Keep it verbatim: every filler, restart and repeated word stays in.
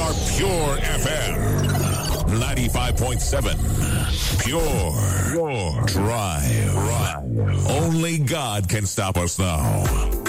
are Pure F M. ninety-five point seven. Pure. Pure. Drive. Right. Only God can stop us now.